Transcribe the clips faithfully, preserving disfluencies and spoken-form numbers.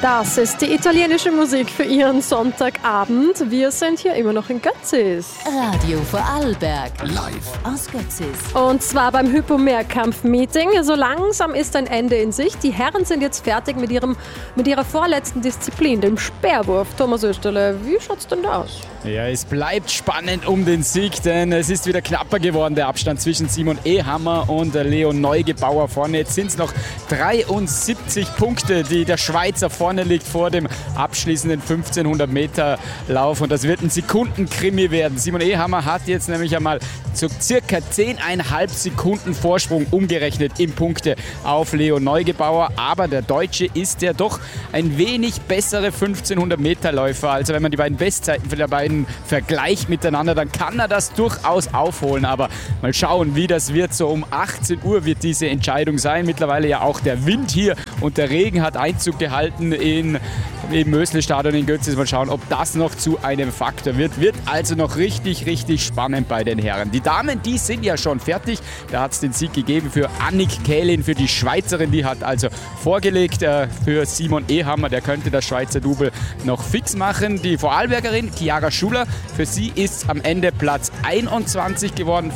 Das ist die italienische Musik für Ihren Sonntagabend. Wir sind hier immer noch in Götzis. Radio Vorarlberg. Live aus Götzis. Und zwar beim Hypo-Mehrkampf-Meeting. So langsam ist ein Ende in Sicht. Die Herren sind jetzt fertig mit, ihrem, mit ihrer vorletzten Disziplin, dem Speerwurf. Thomas Österle, wie schaut's denn da aus? Ja, es bleibt spannend um den Sieg, denn es ist wieder knapper geworden, der Abstand zwischen Simon Ehammer und Leon Neugebauer vorne. Jetzt sind es noch dreiundsiebzig Punkte, die der Schweizer vorne liegt vor dem abschließenden fünfzehnhundert Meter Lauf, und das wird ein Sekundenkrimi werden. Simon Ehammer hat jetzt nämlich einmal so circa zehn Komma fünf Sekunden Vorsprung umgerechnet in Punkte auf Leon Neugebauer, aber der Deutsche ist ja doch ein wenig bessere fünfzehnhundert Meter Läufer. Also wenn man die beiden Bestzeiten für die beiden vergleicht miteinander, dann kann er das durchaus aufholen, aber mal schauen, wie das wird. So um achtzehn Uhr wird diese Entscheidung sein. Mittlerweile ja auch der Wind hier und der Regen hat Einzug gehalten in, im Mösle-Stadion in Götzis. Mal schauen, ob das noch zu einem Faktor wird. Wird also noch richtig, richtig spannend bei den Herren. Die Damen, die sind ja schon fertig. Da hat es den Sieg gegeben für Annick Kählin, für die Schweizerin. Die hat also vorgelegt äh, für Simon Ehammer. Der könnte das Schweizer Double noch fix machen. Die Vorarlbergerin Chiara Schuler, für sie ist am Ende Platz einundzwanzig geworden.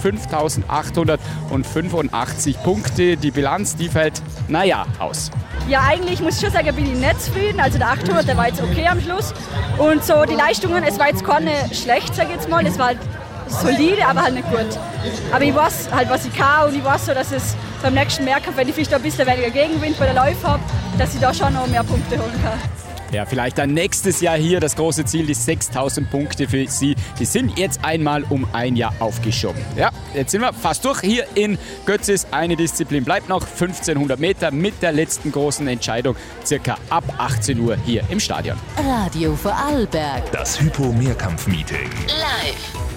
fünftausendachthundertfünfundachtzig Punkte. Die Bilanz, die fällt, naja, aus. Ja, eigentlich muss ich schon sagen, bin ich nicht zufrieden. Also der achthundert, der war jetzt okay am Schluss. Und so die Leistungen, es war jetzt keine schlecht, sage ich jetzt mal. Es war halt solide, aber halt nicht gut. Aber ich weiß halt, was ich kann, und ich weiß so, dass es beim nächsten Mehrkampf, wenn ich vielleicht ein bisschen weniger Gegenwind bei der Läufe habe, dass ich da schon noch mehr Punkte holen kann. Ja, vielleicht dann nächstes Jahr hier das große Ziel, die sechstausend Punkte für sie. Die sind jetzt einmal um ein Jahr aufgeschoben. Ja, jetzt sind wir fast durch hier in Götzis. Eine Disziplin bleibt noch, fünfzehnhundert Meter mit der letzten großen Entscheidung, circa ab achtzehn Uhr hier im Stadion. Radio Vorarlberg. Das Hypo-Mehrkampf-Meeting. Live.